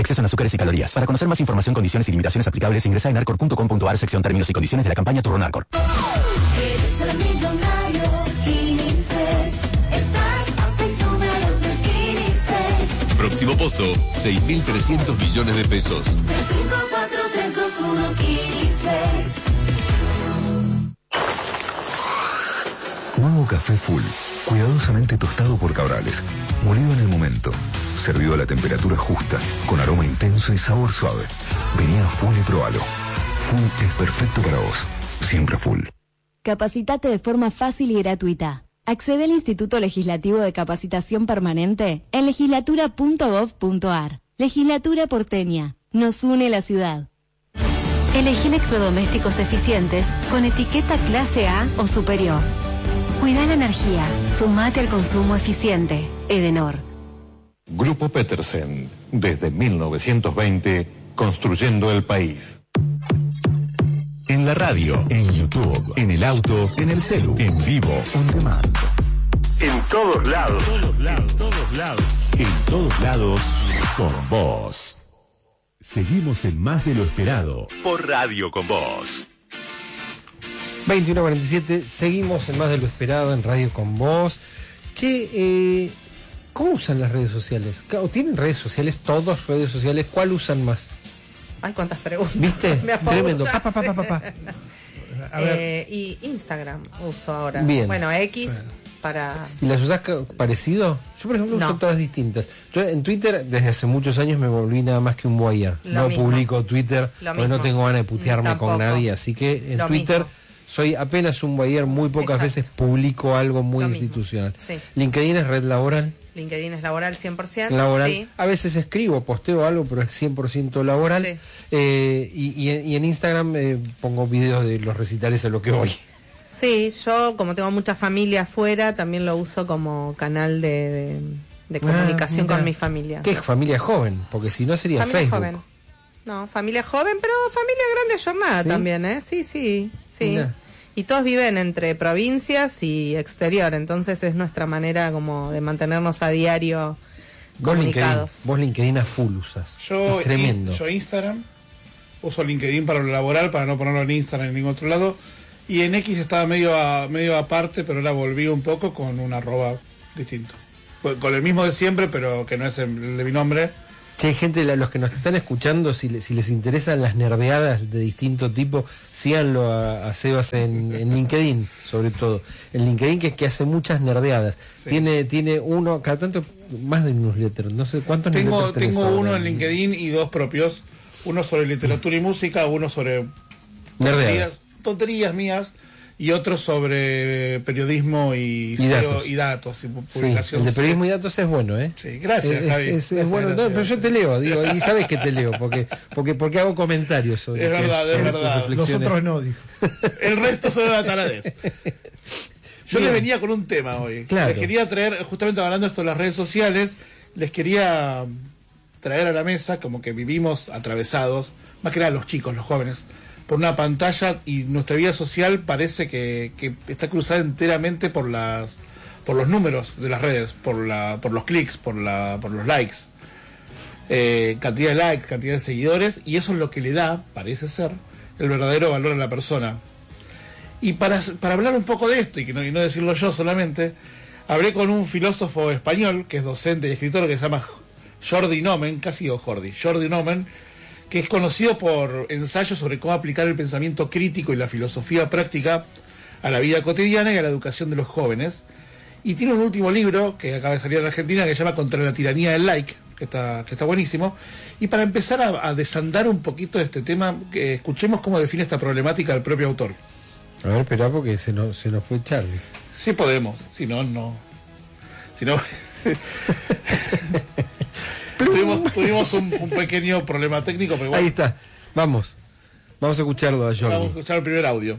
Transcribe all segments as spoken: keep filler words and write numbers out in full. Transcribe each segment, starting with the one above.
exceso en azúcares y calorías. Para conocer más información, condiciones y limitaciones aplicables, ingresa en arcor punto com punto ar, sección términos y condiciones de la campaña Turrón Arcor. Eres el millonario quince. Estás a seis números del quince. Próximo pozo, seis mil trescientos millones de pesos. tres cinco cuatro tres dos uno quince. Nuevo café Full, cuidadosamente tostado por Cabrales, molido en el momento, servido a la temperatura justa, con aroma intenso y sabor suave. Vení a Full y probalo. Full es perfecto para vos, siempre Full. Capacitate de forma fácil y gratuita. Accede al Instituto Legislativo de Capacitación Permanente en legislatura punto gov punto ar. Legislatura porteña. Nos une la ciudad. Elegí electrodomésticos eficientes con etiqueta clase A o superior. Cuida la energía. Sumate al consumo eficiente. Edenor. Grupo Petersen. Desde mil novecientos veinte, construyendo el país. En la radio, en YouTube, en el auto, en el celu, en vivo, on demand. En todos lados. En todos lados, en todos lados. En todos lados, con vos. Seguimos en Más de lo Esperado por Radio con Vos. veintiuno cuarenta y siete, seguimos en Más de lo Esperado en Radio con Vos. Che, eh, ¿cómo usan las redes sociales? ¿Tienen redes sociales? ¿Todos redes sociales? ¿Cuál usan más? Ay, cuántas preguntas. ¿Viste? Me Tremendo. Pa, pa, pa, pa, pa, pa. A ver. Eh, y Instagram uso ahora. Bien. Bueno, X para... ¿Y las usás parecido? Yo, por ejemplo, no. uso todas distintas. Yo en Twitter, desde hace muchos años, me volví nada más que un voyeur. No mismo. publico Twitter, porque no tengo ganas de putearme Tampoco. con nadie. Así que en Lo Twitter... mismo. Soy apenas un voyeur, muy pocas Exacto. veces publico algo muy Lo institucional. Sí. LinkedIn es red laboral. LinkedIn es laboral cien por ciento. Laboral. Sí. A veces escribo, posteo algo, pero es cien por ciento laboral. Sí. Eh, y, y, en, y en Instagram eh, pongo videos de los recitales a lo que voy. Sí, yo como tengo mucha familia afuera, también lo uso como canal de, de, de comunicación Ah, con mi familia. ¿Qué es familia joven? Porque si no sería Familia Facebook. joven. No, familia joven, pero familia grande jornada ¿Sí? también, ¿eh? Sí, sí, sí. Mirá. Y todos viven entre provincias y exterior, entonces es nuestra manera como de mantenernos a diario Vos LinkedIn, comunicados. vos LinkedIn a full usas. Yo, es tremendo. Yo Instagram, uso LinkedIn para lo laboral, para no ponerlo en Instagram en ningún otro lado. Y en X estaba medio a, medio aparte, pero ahora volví un poco con un arroba distinto. Con el mismo de siempre, pero que no es el de mi nombre. Che, hay gente, la- los que nos están escuchando, si, le- si les interesan las nerdeadas de distinto tipo, síganlo a, a Sebas en, en LinkedIn, sobre todo. En LinkedIn, que es que hace muchas nerdeadas. Sí. Tiene tiene uno, cada tanto, más de newsletter, no sé cuántos Tengo, newsletters tenés tengo ahora? uno en LinkedIn y dos propios. Uno sobre literatura y música, uno sobre Nerdeadas. tonterías, tonterías mías, y otro sobre periodismo y, Y S E O datos. y datos y pu- Sí, publicación. el de periodismo y datos es bueno, ¿eh? Sí, gracias, Es, Javi. es- es Gracias, bueno, no, gracias. pero yo te leo, digo, y sabes que te leo, porque porque porque hago comentarios sobre Es que- verdad, es sobre tus verdad. reflexiones. Nosotros no, dijo. El resto son la taradez. Yo Bien. les venía con un tema hoy. Claro. Les quería traer, justamente hablando de esto de las redes sociales, les quería traer a la mesa como que vivimos atravesados, más que nada los chicos, los jóvenes, por una pantalla, y nuestra vida social parece que, que está cruzada enteramente por las por los números de las redes, por la por los clics, por la por los likes. Eh, cantidad de likes, cantidad de seguidores, y eso es lo que le da, parece ser, el verdadero valor a la persona. Y para, para hablar un poco de esto, y, que no, y no decirlo yo solamente, hablé con un filósofo español, que es docente y escritor, que se llama Jordi Nomen, casi digo Jordi, Jordi Nomen, que es conocido por ensayos sobre cómo aplicar el pensamiento crítico y la filosofía práctica a la vida cotidiana y a la educación de los jóvenes. Y tiene un último libro, que acaba de salir en Argentina, que se llama Contra la tiranía del like, que está, que está buenísimo. Y para empezar a, a desandar un poquito este tema, que escuchemos cómo define esta problemática el propio autor. A ver, espera, porque se nos, se nos fue Charlie. Sí podemos, si no, no. Si no... tuvimos tuvimos un, un pequeño problema técnico, pero igual. Ahí está, vamos. Vamos a escucharlo a Jordi. Vamos a escuchar el primer audio.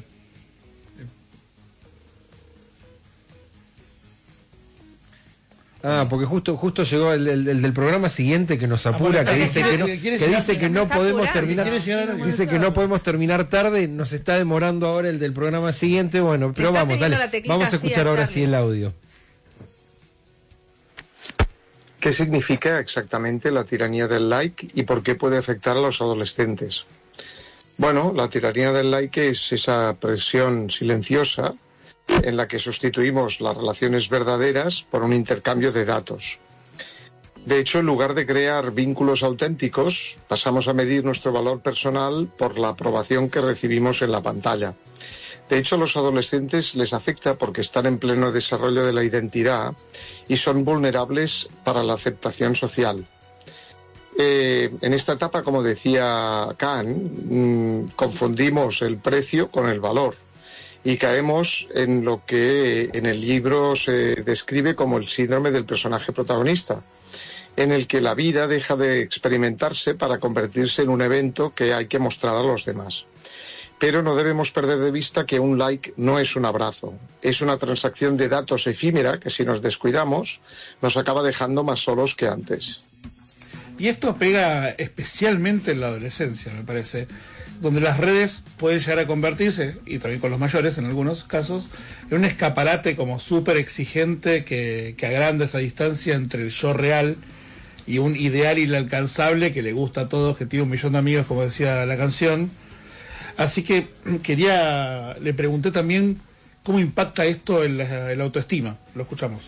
Ah, porque justo justo llegó el, el- el del programa siguiente que nos apura, bueno, que entonces, dice que no, ¿quiere- quiere que llegar- dice que nos no está podemos apurando. terminar, ¿Quiere llegar a- dice que no podemos terminar tarde, nos está demorando ahora el del programa siguiente, bueno, pero Está vamos, teniendo dale, la teclita vamos a así escuchar a ahora Charlie. sí el audio. ¿Qué significa exactamente la tiranía del like y por qué puede afectar a los adolescentes? Bueno, la tiranía del like es esa presión silenciosa en la que sustituimos las relaciones verdaderas por un intercambio de datos. De hecho, en lugar de crear vínculos auténticos, pasamos a medir nuestro valor personal por la aprobación que recibimos en la pantalla. De hecho, a los adolescentes les afecta porque están en pleno desarrollo de la identidad y son vulnerables para la aceptación social. Eh, en esta etapa, como decía Kant, mmm, confundimos el precio con el valor y caemos en lo que en el libro se describe como el síndrome del personaje protagonista, en el que la vida deja de experimentarse para convertirse en un evento que hay que mostrar a los demás. Pero no debemos perder de vista que un like no es un abrazo, es una transacción de datos efímera que si nos descuidamos nos acaba dejando más solos que antes. Y esto pega especialmente en la adolescencia, me parece, donde las redes pueden llegar a convertirse, y también con los mayores en algunos casos, en un escaparate como súper exigente que, que agranda esa distancia entre el yo real y un ideal inalcanzable que le gusta a todos, que tiene un millón de amigos, como decía la canción. Así que quería, le pregunté también cómo impacta esto en la, en la autoestima. Lo escuchamos.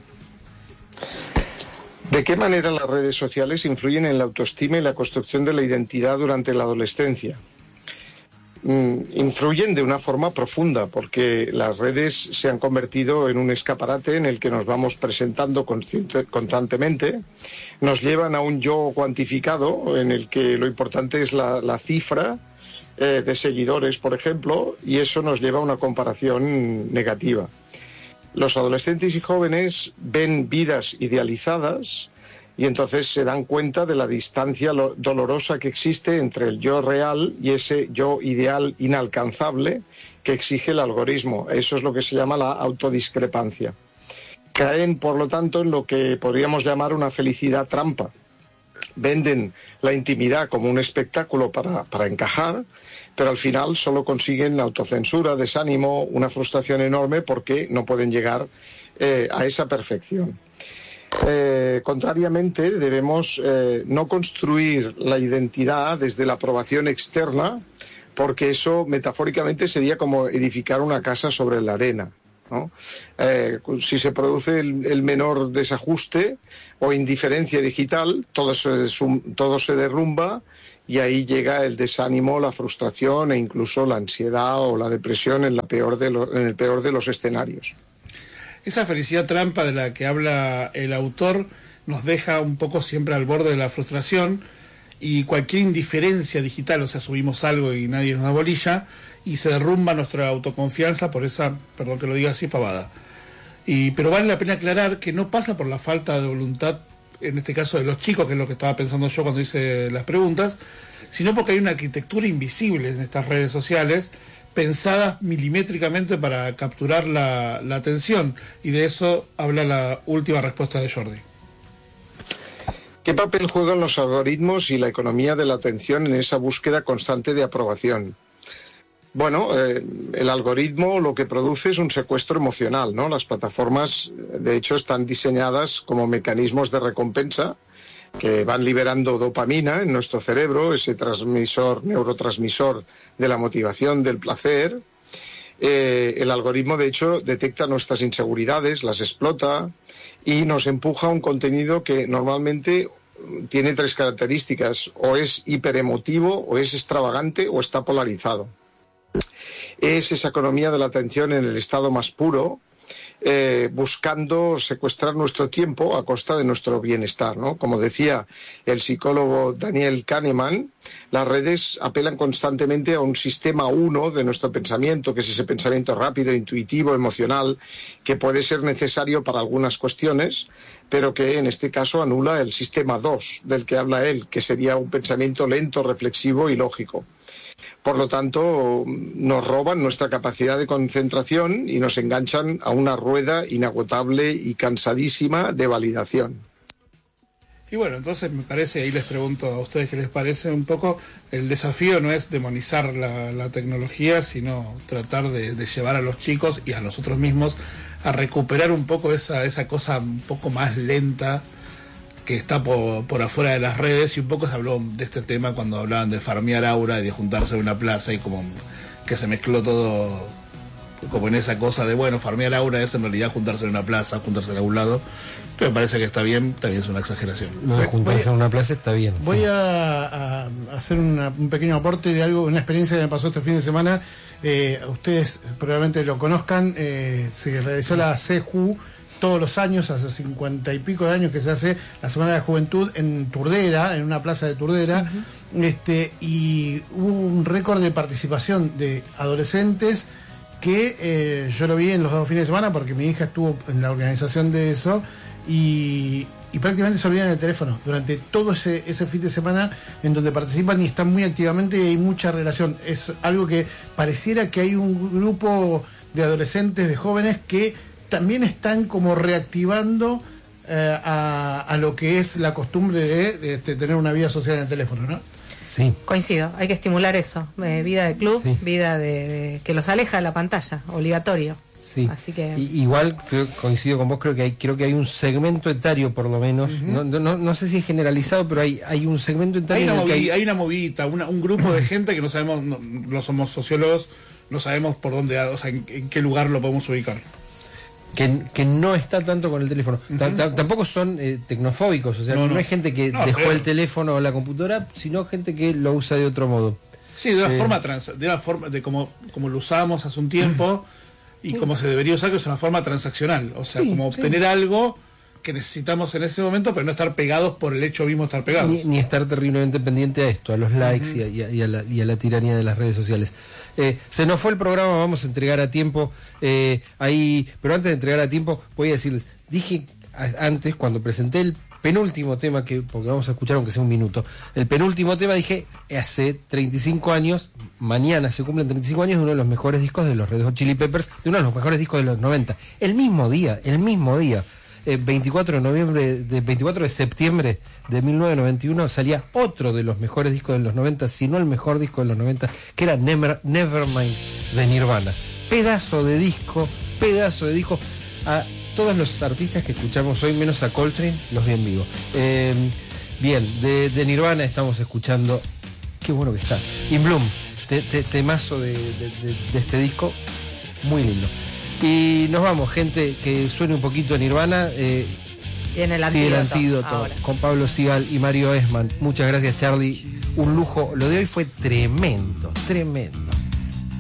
¿De qué manera las redes sociales influyen en la autoestima y la construcción de la identidad durante la adolescencia? Mm, influyen de una forma profunda, porque las redes se han convertido en un escaparate en el que nos vamos presentando constantemente, nos llevan a un yo cuantificado en el que lo importante es la, la cifra eh, de seguidores, por ejemplo, y eso nos lleva a una comparación negativa. Los adolescentes y jóvenes ven vidas idealizadas y entonces se dan cuenta de la distancia dolorosa que existe entre el yo real y ese yo ideal inalcanzable que exige el algoritmo. Eso es lo que se llama la autodiscrepancia. Caen, por lo tanto, en lo que podríamos llamar una felicidad trampa. Venden la intimidad como un espectáculo para, para encajar, pero al final solo consiguen autocensura, desánimo, una frustración enorme porque no pueden llegar eh, a esa perfección. Eh, contrariamente, debemos eh, no construir la identidad desde la aprobación externa, porque eso metafóricamente sería como edificar una casa sobre la arena, ¿no? Eh, si se produce el, el menor desajuste o indiferencia digital, todo se, todo se derrumba y ahí llega el desánimo, la frustración e incluso la ansiedad o la depresión en, la peor de lo, en el peor de los escenarios. Esa felicidad trampa de la que habla el autor nos deja un poco siempre al borde de la frustración, y cualquier indiferencia digital, o sea, subimos algo y nadie nos da bolilla, y se derrumba nuestra autoconfianza por esa, perdón que lo diga así, pavada. Y, pero vale la pena aclarar que no pasa por la falta de voluntad, en este caso de los chicos, que es lo que estaba pensando yo cuando hice las preguntas, sino porque hay una arquitectura invisible en estas redes sociales, pensadas milimétricamente para capturar la, la atención, y de eso habla la última respuesta de Jordi. ¿Qué papel juegan los algoritmos y la economía de la atención en esa búsqueda constante de aprobación? Bueno, eh, el algoritmo lo que produce es un secuestro emocional, ¿no? Las plataformas, de hecho, están diseñadas como mecanismos de recompensa que van liberando dopamina en nuestro cerebro, ese transmisor, neurotransmisor de la motivación, del placer. Eh, el algoritmo, de hecho, detecta nuestras inseguridades, las explota y nos empuja a un contenido que normalmente tiene tres características: o es hiperemotivo, o es extravagante, o está polarizado. Es esa economía de la atención en el estado más puro, eh, buscando secuestrar nuestro tiempo a costa de nuestro bienestar, ¿no? Como decía el psicólogo Daniel Kahneman, las redes apelan constantemente a un sistema uno de nuestro pensamiento, que es ese pensamiento rápido, intuitivo, emocional, que puede ser necesario para algunas cuestiones, pero que en este caso anula el sistema dos del que habla él, que sería un pensamiento lento, reflexivo y lógico. Por lo tanto, nos roban nuestra capacidad de concentración y nos enganchan a una rueda inagotable y cansadísima de validación. Y bueno, entonces me parece, ahí les pregunto a ustedes qué les parece un poco, el desafío no es demonizar la, la tecnología, sino tratar de, de llevar a los chicos y a nosotros mismos a recuperar un poco esa, esa cosa un poco más lenta que está por, por afuera de las redes, y un poco se habló de este tema cuando hablaban de farmear aura y de juntarse en una plaza, y como que se mezcló todo como en esa cosa de, bueno, farmear aura es en realidad juntarse en una plaza, juntarse en algún lado, pero me parece que está bien, también es una exageración. No, juntarse en una plaza está bien. Voy sí. a, a hacer una, un pequeño aporte de algo, una experiencia que me pasó este fin de semana. Eh, ustedes probablemente lo conozcan, eh, se realizó la C J U todos los años, hace cincuenta y pico de años que se hace la Semana de la Juventud en Turdera, en una plaza de Turdera, uh-huh. este, y hubo un récord de participación de adolescentes que eh, yo lo vi en los dos fines de semana porque mi hija estuvo en la organización de eso, y, y prácticamente se olvidan del teléfono durante todo ese, ese fin de semana, en donde participan y están muy activamente, y hay mucha relación. Es algo que pareciera que hay un grupo de adolescentes, de jóvenes, que también están como reactivando eh, a, a lo que es la costumbre de, de, de tener una vida social en el teléfono, ¿no? Sí. Coincido, hay que estimular eso, eh, vida de club, sí. vida de, de que los aleja de la pantalla, obligatorio. Sí. Así que I, igual creo, coincido con vos, creo que hay creo que hay un segmento etario por lo menos, uh-huh. no, no, no sé si es generalizado, pero hay hay un segmento etario. Hay una, en el movi- que hay... hay una movidita, una, un grupo de gente que no sabemos, no, no somos sociólogos, no sabemos por dónde, o sea, en, en qué lugar lo podemos ubicar. Que, que no está tanto con el teléfono. Uh-huh. T- t- tampoco son eh, tecnofóbicos, o sea, no, no. no es gente que no, dejó sí. el teléfono o la computadora, sino gente que lo usa de otro modo. Sí, de una eh. forma trans, de una forma de como, como lo usábamos hace un tiempo y sí. como se debería usar, que es una forma transaccional, o sea, sí, como obtener sí. algo que necesitamos en ese momento, pero no estar pegados por el hecho mismo de estar pegados. Ni, ni estar terriblemente pendiente a esto, a los likes uh-huh. y, a, y, a la, y a la tiranía de las redes sociales. Eh, se nos fue el programa, vamos a entregar a tiempo. Eh, ahí, pero antes de entregar a tiempo, voy a decirles, dije a, antes, cuando presenté el penúltimo tema, que porque vamos a escuchar aunque sea un minuto, el penúltimo tema, dije, hace treinta y cinco años, mañana se cumplen treinta y cinco años de uno de los mejores discos de los Red Hot Chili Peppers, de uno de los mejores discos de los noventa. El mismo día, el mismo día. veinticuatro de noviembre, de veinticuatro de septiembre de mil novecientos noventa y uno salía otro de los mejores discos de los noventa, si no el mejor disco de los noventa, que era Never, Nevermind de Nirvana. Pedazo de disco, pedazo de disco. A todos los artistas que escuchamos hoy, menos a Coltrane, los vi en vivo. Eh, bien, de, de Nirvana estamos escuchando, qué bueno que está, In Bloom, te, te, temazo de, de, de, de este disco, muy lindo. Y nos vamos, gente, que suene un poquito Nirvana. Eh, Viene el sí, antídoto, el antídoto ahora. Con Pablo Sigal y Mario Esman. Muchas gracias, Charlie. Un lujo. Lo de hoy fue tremendo, tremendo.